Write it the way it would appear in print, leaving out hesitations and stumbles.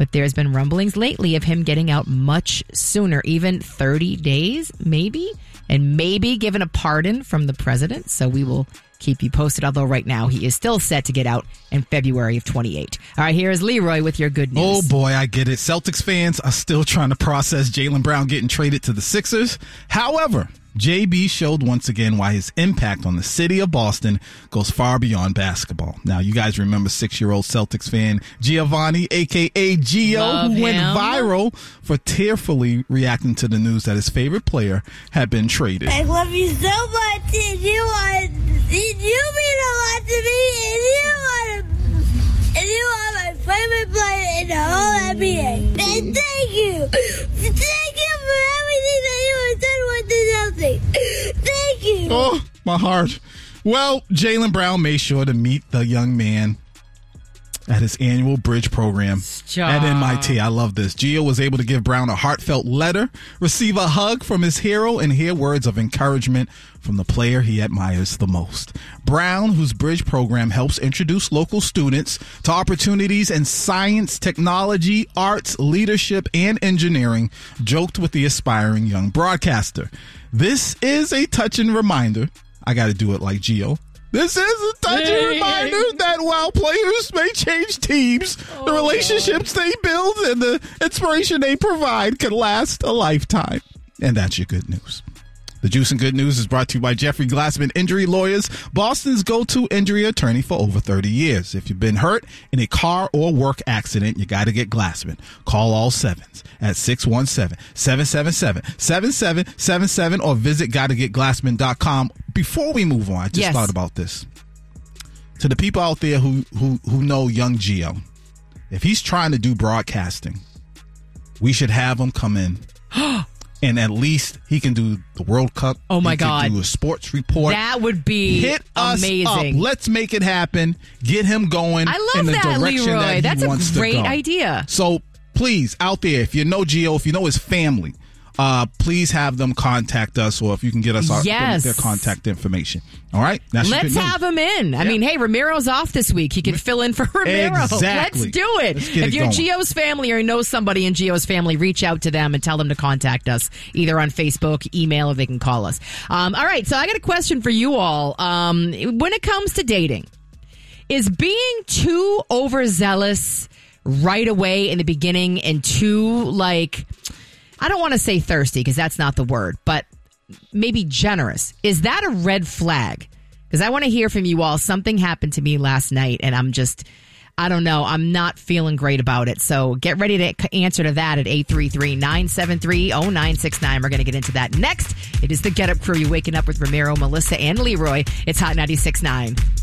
But there's been rumblings lately of him getting out much sooner, even 30 days, maybe, and maybe given a pardon from the president. So we will keep you posted, although right now he is still set to get out in February of 28. All right, here is Leroy with your good news. Oh, boy, I get it. Celtics fans are still trying to process Jaylen Brown getting traded to the Sixers. However, JB showed once again why his impact on the city of Boston goes far beyond basketball. Now, you guys remember 6-year-old Celtics fan Giovanni, a.k.a. Gio, who went viral for tearfully reacting to the news that his favorite player had been traded. I love you so much, and you mean a lot to me, and you are my favorite player in the whole NBA. And thank you. Thank you for everything that you have done with the Celtics. Thank you. Oh, my heart. Well, Jaylen Brown made sure to meet the young man at his annual bridge program at MIT. I love this. Gio was able to give Brown a heartfelt letter, receive a hug from his hero, and hear words of encouragement from the player he admires the most. Brown, whose bridge program helps introduce local students to opportunities in science, technology, arts, leadership, and engineering, joked with the aspiring young broadcaster. This is a touching reminder. I got to do it like Gio. This is a touching reminder that while players may change teams, the relationships they build and the inspiration they provide can last a lifetime. And that's your good news. The Juice and Good News is brought to you by Jeffrey Glassman Injury Lawyers, Boston's go-to injury attorney for over 30 years. If you've been hurt in a car or work accident, you got to get Glassman. Call all sevens at 617-777-7777 or visit gottagetglassman.com. Before we move on, I just thought about this. To the people out there who know young Gio, if he's trying to do broadcasting, we should have him come in. And at least he can do the World Cup. Oh, my God. Do a sports report. That would be Hit amazing. Us up. Let's make it happen. Get him going in the direction Leroy. that he That's wants to go. That's a great idea. So please, out there, if you know Gio, if you know his family, please have them contact us, or if you can get us their contact information. All right? Let's have him in. I mean, hey, Ramiro's off this week. He can fill in for Ramiro. Exactly. Let's do it. If you're Gio's family or know somebody in Gio's family, reach out to them and tell them to contact us, either on Facebook, email, or they can call us. All right, so I got a question for you all. When it comes to dating, is being too overzealous right away in the beginning and too, like, I don't want to say thirsty because that's not the word, but maybe generous. Is that a red flag? Because I want to hear from you all. Something happened to me last night and I don't know. I'm not feeling great about it. So get ready to answer to that at 833-973-0969. We're going to get into that next. It is the Get Up Crew. You're waking up with Ramiro, Melissa, and Leroy. It's Hot 96.9.